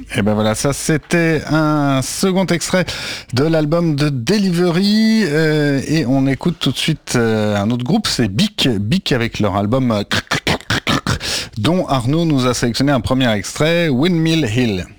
Et ben voilà, ça c'était un second extrait de l'album de Delivery et on écoute tout de suite un autre groupe, c'est Bic avec leur album dont Arnaud nous a sélectionné un premier extrait, Windmill Hill.